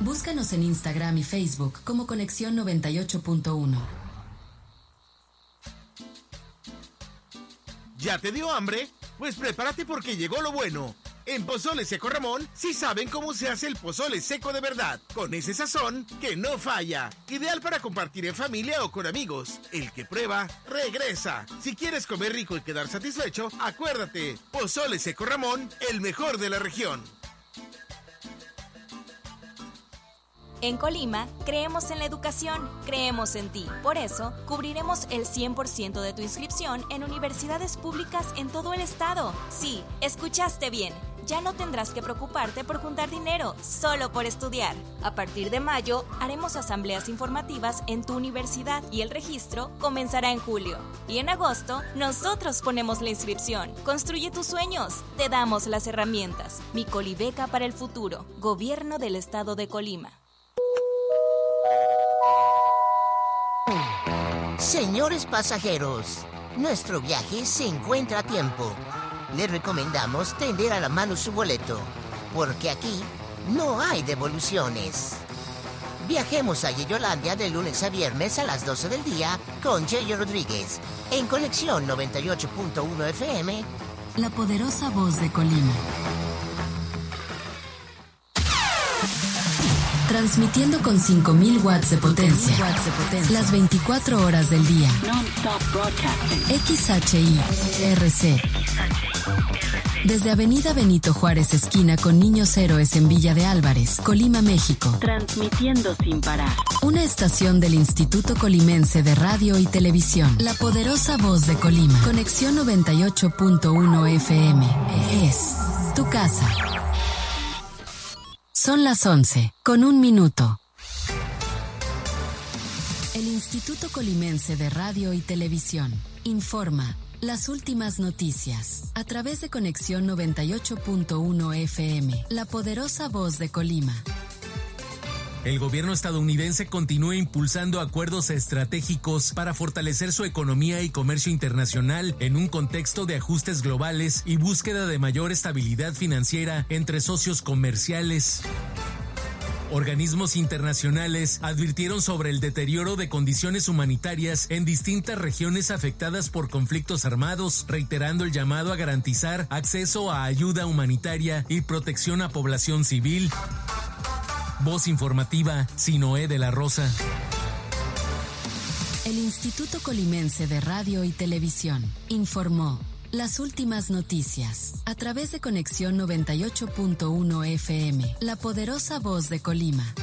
Búscanos en Instagram y Facebook como Conexión 98.1. ¿Ya te dio hambre? Pues prepárate porque llegó lo bueno. En Pozole Seco Ramón sí saben cómo se hace el pozole seco de verdad, con ese sazón que no falla. Ideal para compartir en familia o con amigos. El que prueba, regresa. Si quieres comer rico y quedar satisfecho, acuérdate, Pozole Seco Ramón, el mejor de la región. En Colima, creemos en la educación, creemos en ti. Por eso, cubriremos el 100% de tu inscripción en universidades públicas en todo el estado. Sí, escuchaste bien. Ya no tendrás que preocuparte por juntar dinero, solo por estudiar. A partir de mayo, haremos asambleas informativas en tu universidad y el registro comenzará en julio. Y en agosto, nosotros ponemos la inscripción. Construye tus sueños, te damos las herramientas. Mi Colibeca para el futuro, Gobierno del Estado de Colima. Señores pasajeros, nuestro viaje se encuentra a tiempo. Les recomendamos tender a la mano su boleto, porque aquí no hay devoluciones. Viajemos a Yeyolandia de lunes a viernes a las 12 del día con Yeyo Rodríguez, en Conexión 98.1 FM. La poderosa voz de Colima. Transmitiendo con 5,000 watts de potencia. Las 24 horas del día. XHI-RC. Desde Avenida Benito Juárez, esquina con Niños Héroes en Villa de Álvarez, Colima, México. Transmitiendo sin parar. Una estación del Instituto Colimense de Radio y Televisión. La poderosa voz de Colima. Conexión 98.1 FM. Es tu casa. Son las 11, con 1 minuto. El Instituto Colimense de Radio y Televisión informa las últimas noticias a través de Conexión 98.1 FM, la poderosa voz de Colima. El gobierno estadounidense continúa impulsando acuerdos estratégicos para fortalecer su economía y comercio internacional en un contexto de ajustes globales y búsqueda de mayor estabilidad financiera entre socios comerciales. Organismos internacionales advirtieron sobre el deterioro de condiciones humanitarias en distintas regiones afectadas por conflictos armados, reiterando el llamado a garantizar acceso a ayuda humanitaria y protección a población civil. Voz informativa, Sinoé de la Rosa. El Instituto Colimense de Radio y Televisión informó las últimas noticias a través de Conexión 98.1 FM, la poderosa voz de Colima.